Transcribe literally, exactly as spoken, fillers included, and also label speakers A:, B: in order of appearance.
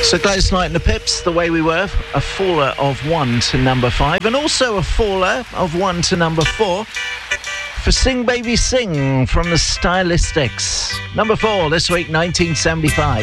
A: So Gladys Knight and the Pips, The Way We Were, a faller of one to number five, and also a faller of one to number four for Sing Baby Sing from the Stylistics. Number four this week, nineteen seventy-five.